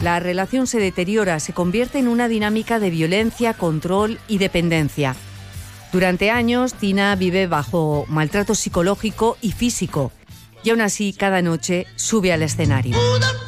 La relación se deteriora, se convierte en una dinámica de violencia, control y dependencia. Durante años, Tina vive bajo maltrato psicológico y físico y aún así cada noche sube al escenario.